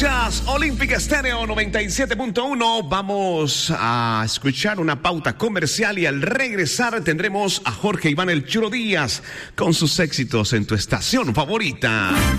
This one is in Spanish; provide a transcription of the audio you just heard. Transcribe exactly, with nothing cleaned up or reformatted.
Escuchas Olímpica Estéreo noventa y siete punto uno. Vamos a escuchar una pauta comercial y al regresar tendremos a Jorge Iván El Churo Díaz con sus éxitos en tu estación favorita.